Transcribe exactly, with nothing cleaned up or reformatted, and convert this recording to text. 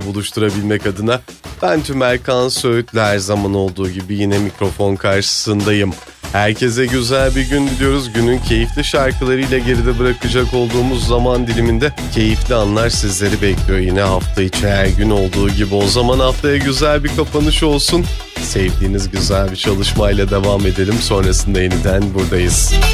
buluşturabilmek adına ben Tümer Kaan Söğüt'le her zaman olduğu gibi yine mikrofon karşısındayım. Herkese güzel bir gün diliyoruz. Günün keyifli şarkılarıyla geride bırakacak olduğumuz zaman diliminde keyifli anlar sizleri bekliyor. Yine hafta içi her gün olduğu gibi. O zaman haftaya güzel bir kapanış olsun. Sevdiğiniz güzel bir çalışmayla devam edelim. Sonrasında yeniden buradayız.